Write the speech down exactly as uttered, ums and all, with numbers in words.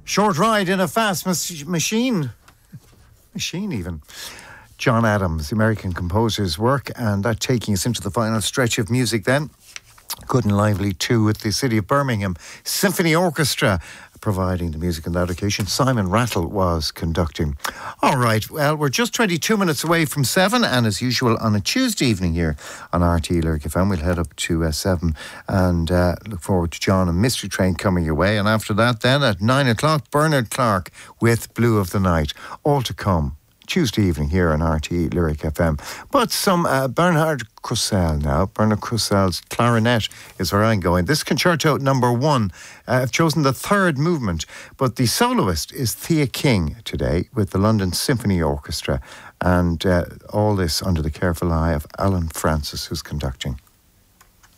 Short Ride in a Fast mas- Machine. Machine, even. John Adams, the American composer's work, and that taking us into the final stretch of music then. Good and Lively too, with the City of Birmingham Symphony Orchestra providing the music on that occasion. Simon Rattle was conducting. All right, well, we're just twenty-two minutes away from seven, and as usual on a Tuesday evening here on R T E Lyric F M, we'll head up to uh, seven and uh, look forward to John and Mystery Train coming your way. And after that then at nine o'clock, Bernard Clark with Blue of the Night. All to come Tuesday evening here on R T E Lyric F M. But some uh, Bernhard Krusell now. Bernhard Krusell's clarinet is where I'm going. This concerto number one. Uh, I've chosen the third movement, but the soloist is Thea King today with the London Symphony Orchestra, and uh, all this under the careful eye of Alan Francis, who's conducting.